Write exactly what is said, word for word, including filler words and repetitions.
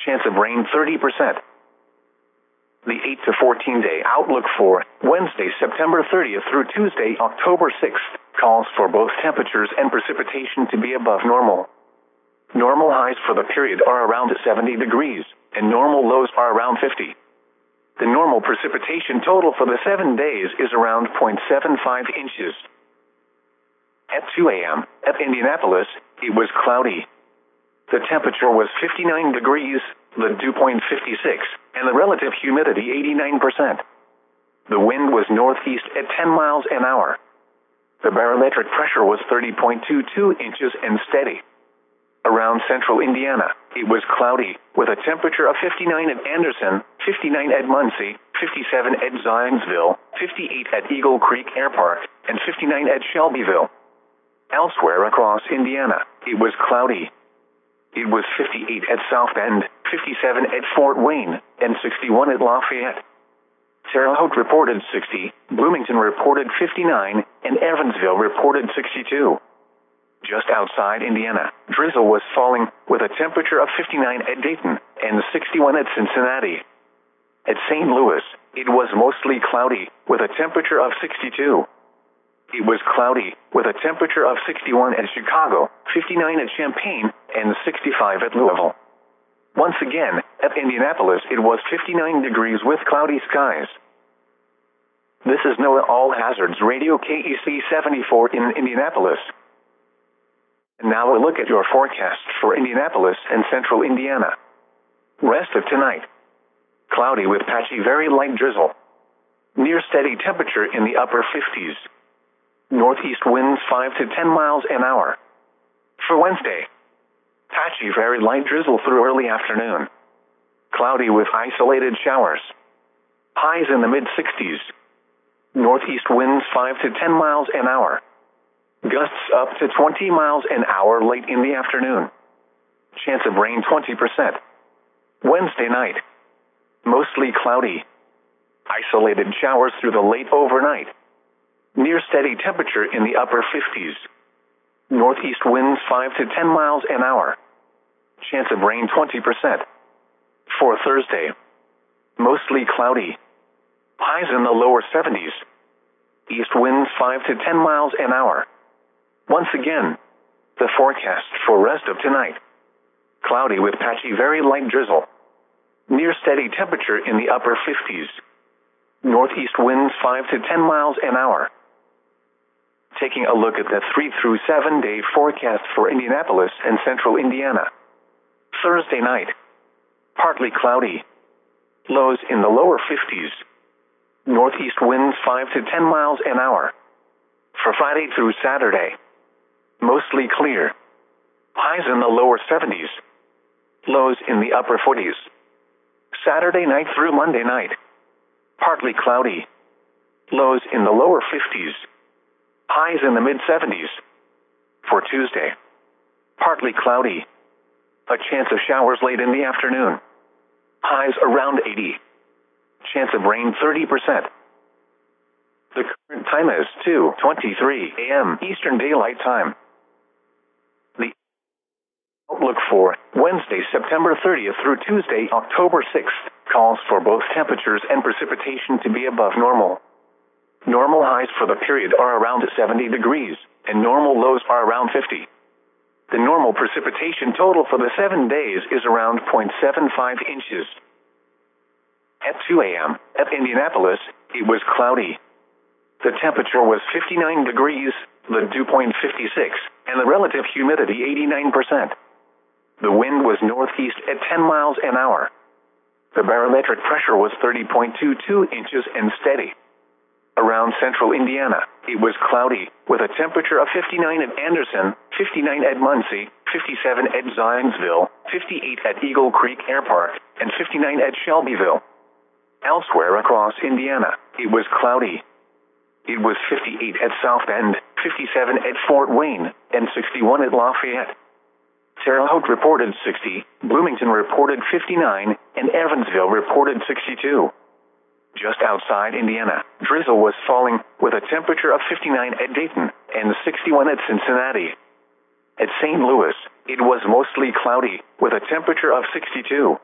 Chance of rain thirty percent. The eight to fourteen day outlook for Wednesday, September thirtieth through Tuesday, October sixth, calls for both temperatures and precipitation to be above normal. Normal highs for the period are around seventy degrees, and normal lows are around fifty. The normal precipitation total for the seven days is around zero point seven five inches. At two a m at Indianapolis, it was cloudy. The temperature was fifty-nine degrees, the dew point fifty-six, and the relative humidity eighty-nine percent. The wind was northeast at ten miles an hour. The barometric pressure was thirty point two two inches and steady. Around central Indiana, it was cloudy, with a temperature of fifty-nine at Anderson, fifty-nine at Muncie, fifty-seven at Zionsville, fifty-eight at Eagle Creek Air Park, and fifty-nine at Shelbyville. Elsewhere across Indiana, it was cloudy. It was fifty-eight at South Bend, fifty-seven at Fort Wayne, and sixty-one at Lafayette. Terre Haute reported sixty, Bloomington reported fifty-nine, and Evansville reported sixty-two. Just outside Indiana, drizzle was falling, with a temperature of fifty-nine at Dayton, and sixty-one at Cincinnati. At Saint Louis, it was mostly cloudy, with a temperature of sixty-two. It was cloudy, with a temperature of sixty-one at Chicago, fifty-nine at Champaign, and sixty-five at Louisville. Once again, at Indianapolis it was fifty-nine degrees with cloudy skies. This is NOAA All Hazards Radio K E C seventy-four in Indianapolis. And now a look at your forecast for Indianapolis and central Indiana. Rest of tonight. Cloudy with patchy very light drizzle. Near steady temperature in the upper fifties. Northeast winds five to ten miles an hour. For Wednesday, patchy very light drizzle through early afternoon. Cloudy with isolated showers. Highs in the mid-sixties. Northeast winds five to ten miles an hour. Gusts up to twenty miles an hour late in the afternoon. Chance of rain twenty percent. Wednesday night, mostly cloudy. Isolated showers through the late overnight. Near steady temperature in the upper fifties. Northeast winds five to ten miles an hour. Chance of rain twenty percent. For Thursday, mostly cloudy. Highs in the lower seventies. East winds five to ten miles an hour. Once again, the forecast for rest of tonight. Cloudy with patchy very light drizzle. Near steady temperature in the upper fifties. Northeast winds five to ten miles an hour. Taking a look at the three through seven day forecast for Indianapolis and central Indiana. Thursday night, partly cloudy. Lows in the lower fifties. Northeast winds five to ten miles an hour. For Friday through Saturday, mostly clear. Highs in the lower seventies. Lows in the upper forties. Saturday night through Monday night, partly cloudy. Lows in the lower fifties. Highs in the mid-seventies. For Tuesday, partly cloudy. A chance of showers late in the afternoon. Highs around eighty. Chance of rain thirty percent. The current time is two twenty-three a m Eastern Daylight Time. The outlook for Wednesday, September thirtieth through Tuesday, October sixth, calls for both temperatures and precipitation to be above normal. Normal highs for the period are around seventy degrees, and normal lows are around fifty. The normal precipitation total for the seven days is around zero point seven five inches. At two a m at Indianapolis, it was cloudy. The temperature was fifty-nine degrees, the dew point fifty-six, and the relative humidity eighty-nine percent. The wind was northeast at ten miles an hour. The barometric pressure was thirty point two two inches and steady. Around central Indiana, it was cloudy, with a temperature of fifty-nine at Anderson, fifty-nine at Muncie, fifty-seven at Zionsville, fifty-eight at Eagle Creek Air Park, and fifty-nine at Shelbyville. Elsewhere across Indiana, it was cloudy. It was fifty-eight at South Bend, fifty-seven at Fort Wayne, and sixty-one at Lafayette. Terre Haute reported sixty, Bloomington reported fifty-nine, and Evansville reported sixty-two. Just outside Indiana, drizzle was falling, with a temperature of fifty-nine at Dayton, and sixty-one at Cincinnati. At Saint Louis, it was mostly cloudy, with a temperature of sixty-two.